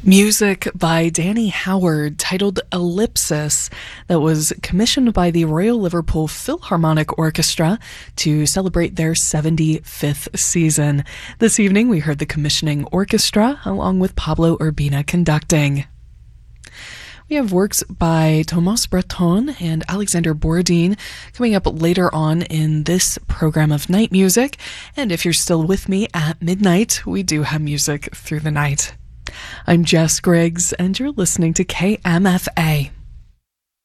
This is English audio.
Music by Danny Howard titled Ellipsis that was commissioned by the Royal Liverpool Philharmonic Orchestra to celebrate their 75th season. This evening we heard the commissioning orchestra along with Pablo Urbina conducting. We have works by Thomas Breton and Alexander Bourdin coming up later on in this program of Night Music. And if you're still with me at midnight, we do have music through the night. I'm Jess Griggs, and you're listening to KMFA.